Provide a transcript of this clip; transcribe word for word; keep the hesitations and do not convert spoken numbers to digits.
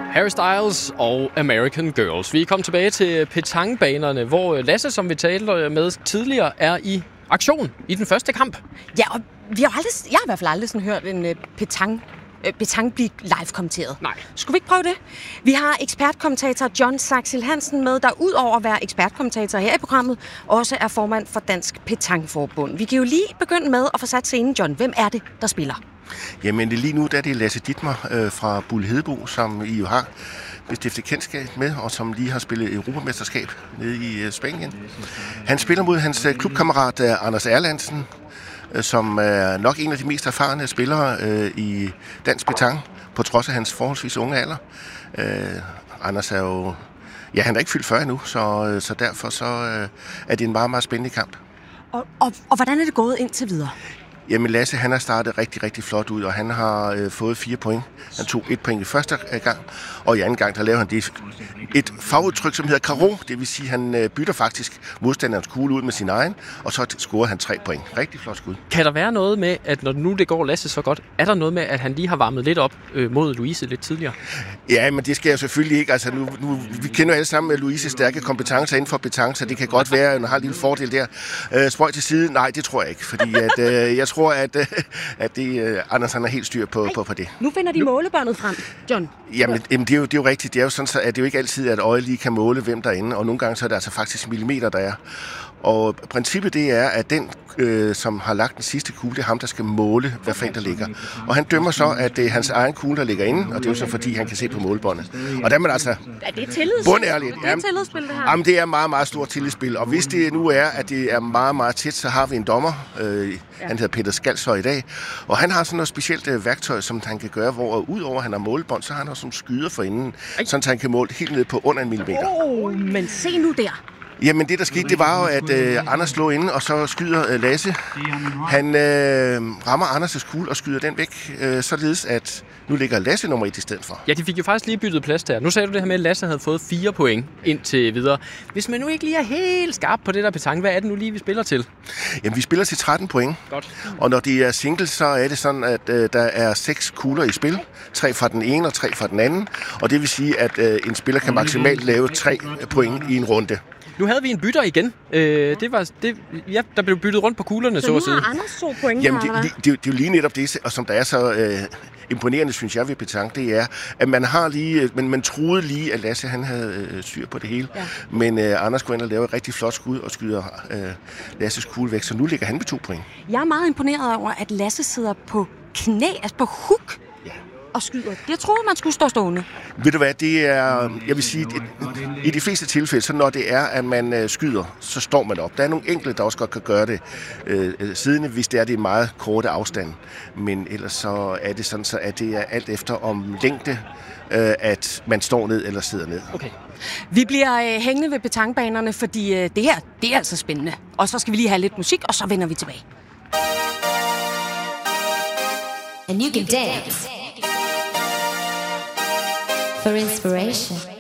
Harry Styles og American Girls. Vi er kommet tilbage til petanquebanerne, hvor Lasse, som vi talte med tidligere, er i aktion i den første kamp. Ja, og vi har aldrig, jeg har i hvert fald aldrig sådan hørt en uh, petang, uh, petang blive live-kommenteret. Nej. Skulle vi ikke prøve det? Vi har ekspertkommentator John Saxil Hansen med, der udover at være ekspertkommentator her i programmet, også er formand for Dansk Petanqueforbund. Vi kan jo lige begynde med at få sat scenen, John. Hvem er det, der spiller? Jamen lige nu der er det Lasse Dittmer øh, fra Bull Hedebo, som I jo har bestiftet kendskab med, og som lige har spillet Europamesterskab nede i øh, Spanien. Han spiller mod hans øh, klubkammerat øh, Anders Erlandsen, øh, som er nok en af de mest erfarne spillere øh, i dansk petanque, på trods af hans forholdsvis unge alder. Øh, Anders er jo... Ja, han er ikke fyldt fyrre endnu, så, øh, så derfor så, øh, er det en meget, meget spændende kamp. Og, og, og hvordan er det gået indtil videre? Jamen Lasse, han har startet rigtig, rigtig flot ud, og han har øh, fået fire point. Han tog et point i første gang, og i anden gang, der lavede han det et fagudtryk, som hedder karo. Det vil sige, at han øh, bytter faktisk modstanderens kugle ud med sin egen, og så scorer han tre point. Rigtig flot skud. Kan der være noget med, at når nu det går Lasse så godt, er der noget med, at han lige har varmet lidt op øh, mod Louise lidt tidligere? Ja, men det skal jeg selvfølgelig ikke. Altså, nu, nu, vi kender jo alle sammen Louises stærke kompetencer inden for petanque, så det kan godt være, at han har en lille fordel der. Øh, spøj til side? Nej, det tror jeg ikke, fordi at, øh, jeg tror, at, øh, at det, øh, Anders han er helt styr på, på, på det. Nu finder de målebåndet frem, John. Jamen, jamen det, er jo, det er jo rigtigt. Det er jo sådan, så, at det er jo ikke altid, at øjet lige kan måle, hvem der er inde, og nogle gange så er det altså faktisk millimeter, der er. Og princippet det er, at den, øh, som har lagt den sidste kugle, det er ham, der skal måle, hvad fanden der ligger. Og han dømmer så, at det er hans egen kugle, der ligger inde, og det er jo så fordi, han kan se på målebåndet. Og der er man altså... Er det tillidsspil? Bundærligt. Det er et tillidsspil, det her. Jamen, det er meget, meget stort tillidsspil. Og hvis det nu er, at det er meget, meget tæt, så har vi en dommer. Øh, han hedder Peter Skalshøj i dag. Og han har sådan noget specielt øh, værktøj, som han kan gøre, hvor udover at han har målebånd, så har han også som skyder for inden, sådan så han kan måle helt ned på under en millimeter. Åh, oh, men se nu der. Jamen det, der skete, det var jo, at øh, Anders slår inde, og så skyder øh, Lasse. Han øh, rammer Anders' kugle og skyder den væk, øh, således at nu ligger Lasse nummer et i stedet for. Ja, de fik jo faktisk lige byttet plads der. Nu sagde du det her med, at Lasse havde fået fire point indtil videre. Hvis man nu ikke lige er helt skarp på det der petanque, hvad er det nu lige, vi spiller til? Jamen, vi spiller til tretten point. Godt. Og når det er singles, så er det sådan, at øh, der er seks kugler i spil. Tre fra den ene og tre fra den anden. Og det vil sige, at øh, en spiller kan maksimalt lave tre point i en runde. Nu havde vi en bytter igen. Øh, det var, det, ja, der blev byttet rundt på kuglerne, så, så at sige. Så nu har Anders to point. Jamen, det, det, det, det er jo lige netop det, og som der er så øh, imponerende, synes jeg, ved petanque, det er, at man har lige, men man troede lige, at Lasse han havde øh, styr på det hele. Ja. Men øh, Anders går ind og laver et rigtig flot skud og skyder øh, Lasses kugle væk, så nu ligger han med to point. Jeg er meget imponeret over, at Lasse sidder på knæ, altså på hook. Og skyder. Det troede man skulle stå stående. Ved du hvad, det er, jeg vil sige, det, i de fleste tilfælde, så når det er, at man øh, skyder, så står man op. Der er nogle enkelte, der også godt kan gøre det øh, siddende, hvis det er det er meget korte afstand. Men ellers så er det sådan, så at det er alt efter om længde, øh, at man står ned eller sidder ned. Okay. Vi bliver øh, hængende ved petanquebanerne, fordi øh, det her, det er altså spændende. Og så skal vi lige have lidt musik, og så vender vi tilbage. And you can dance for inspiration.